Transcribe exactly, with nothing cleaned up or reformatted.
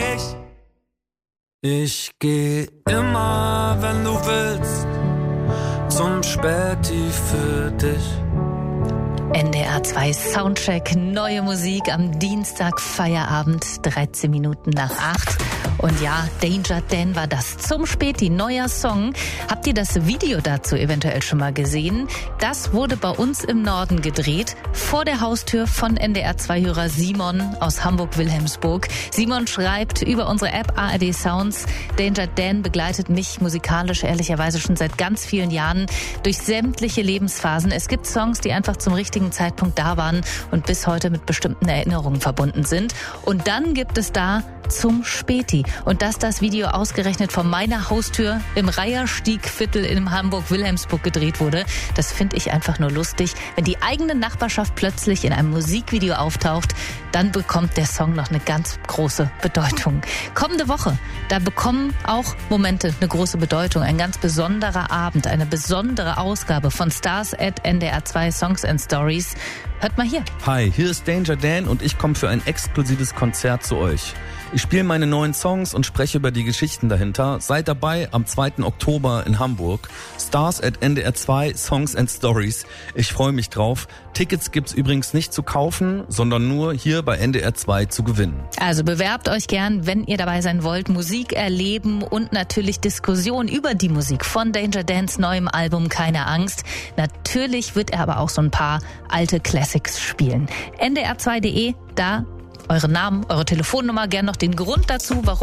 ich. Ich geh immer, wenn du willst, zum Späti für dich. N D R zwei Soundcheck, neue Musik am Dienstag, Feierabend, dreizehn Minuten nach acht. Und ja, Danger Dan war das, zum Späti, neuer Song. Habt ihr das Video dazu eventuell schon mal gesehen? Das wurde bei uns im Norden gedreht, vor der Haustür von N D R zwei Hörer Simon aus Hamburg-Wilhelmsburg. Simon schreibt über unsere App A R D Sounds: Danger Dan begleitet mich musikalisch ehrlicherweise schon seit ganz vielen Jahren durch sämtliche Lebensphasen. Es gibt Songs, die einfach zum richtigen Zeitpunkt da waren und bis heute mit bestimmten Erinnerungen verbunden sind. Und dann gibt es da zum Späti. Und dass das Video ausgerechnet vor meiner Haustür im Reierstiegviertel in Hamburg-Wilhelmsburg gedreht wurde, das finde ich einfach nur lustig. Wenn die eigene Nachbarschaft plötzlich in einem Musikvideo auftaucht, dann bekommt der Song noch eine ganz große Bedeutung. Kommende Woche, da bekommen auch Momente eine große Bedeutung. Ein ganz besonderer Abend, eine besondere Ausgabe von Stars at N D R zwei Songs and Stories. Hört mal hier. Hi, hier ist Danger Dan und ich komme für ein exklusives Konzert zu euch. Ich spiele meine neuen Songs und spreche über die Geschichten dahinter. Seid dabei am zweiten Oktober in Hamburg. Stars at N D R zwei Songs and Stories. Ich freue mich drauf. Tickets gibt's übrigens nicht zu kaufen, sondern nur hier bei N D R zwei zu gewinnen. Also bewerbt euch gern, wenn ihr dabei sein wollt. Musik erleben und natürlich Diskussion über die Musik von Danger Dans neuem Album Keine Angst. Natürlich wird er aber auch so ein paar alte Classics spielen. N D R zwei punkt de, da eure Namen, eure Telefonnummer, gern noch den Grund dazu, warum